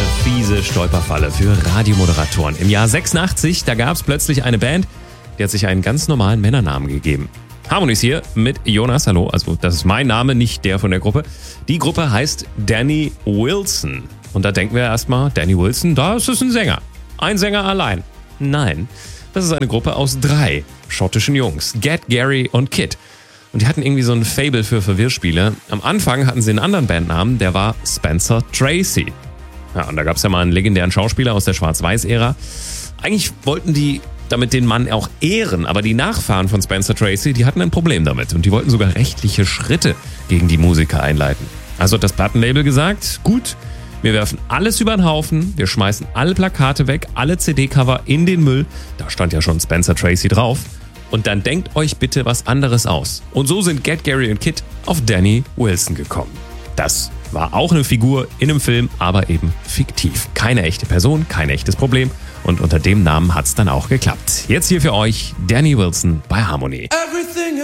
fiese Stolperfalle für Radiomoderatoren. Im Jahr 86, da gab es plötzlich eine Band, die hat sich einen ganz normalen Männernamen gegeben. Harmony ist hier mit Jonas, hallo, also das ist mein Name, nicht der von der Gruppe. Die Gruppe heißt Danny Wilson. Und da denken wir erstmal, Danny Wilson, da ist es ein Sänger. Ein Sänger allein. Nein, das ist eine Gruppe aus 3 schottischen Jungs, Ged, Gary und Kit. Und die hatten irgendwie so ein Faible für Verwirrspiele. Am Anfang hatten sie einen anderen Bandnamen, der war Spencer Tracy. Ja, und da gab es ja mal einen legendären Schauspieler aus der Schwarz-Weiß-Ära. Eigentlich wollten die damit den Mann auch ehren, aber die Nachfahren von Spencer Tracy, die hatten ein Problem damit. Und die wollten sogar rechtliche Schritte gegen die Musiker einleiten. Also hat das Plattenlabel gesagt, gut, wir werfen alles über den Haufen, wir schmeißen alle Plakate weg, alle CD-Cover in den Müll. Da stand ja schon Spencer Tracy drauf. Und dann denkt euch bitte was anderes aus. Und so sind Ged, Gary und Kit auf Danny Wilson gekommen. Das war auch eine Figur in einem Film, aber eben fiktiv. Keine echte Person, kein echtes Problem. Und unter dem Namen hat's dann auch geklappt. Jetzt hier für euch Danny Wilson bei Harmony.